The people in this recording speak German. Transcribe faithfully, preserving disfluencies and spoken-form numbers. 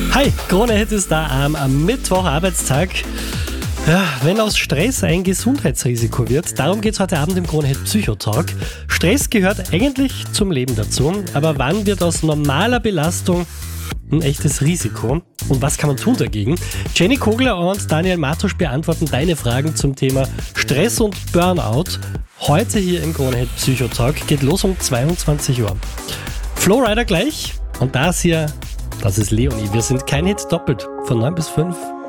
Hi, Krone-Hit ist da am, am Mittwoch, Arbeitstag. Ja, wenn aus Stress ein Gesundheitsrisiko wird, darum geht es heute Abend im Krone-Hit Psychotalk. Stress gehört eigentlich zum Leben dazu, aber wann wird aus normaler Belastung ein echtes Risiko? Und was kann man tun dagegen? Jenny Kogler und Daniel Matusch beantworten deine Fragen zum Thema Stress und Burnout. Heute hier im Krone-Hit Psychotalk geht los um zweiundzwanzig Uhr. Flowrider gleich und das hier, das ist Leonie. Wir sind kein Hit doppelt von neun bis fünf.